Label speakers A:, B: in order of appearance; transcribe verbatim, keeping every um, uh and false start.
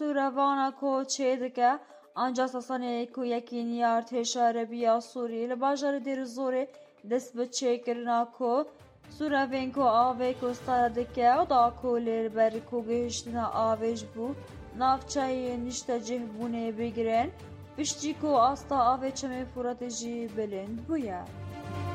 A: سوورەڤانە کۆ چێ دەکە ئەنجا سەسەنەیە ku yekî artêşa Rebiya Sûriyê li bajarê Dêrîzorê dest bi çêkirina ku sûrevên ku avê kostara dike û da ku lê ber ku gihîştina avê ji bo navçeyê nîştecihbûnê bigirin piştî ku asta avê çemê Furatê jî bilind bûye.